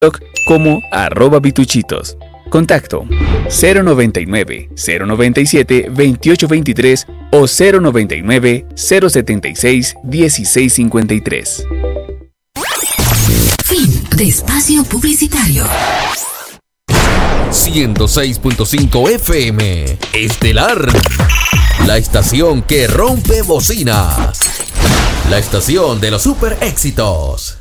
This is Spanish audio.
como @vituchitos. Contacto 099-097-2823 o 099-076-1653. Fin de espacio publicitario. 106.5 FM Estelar, la estación que rompe bocinas, la estación de los super éxitos.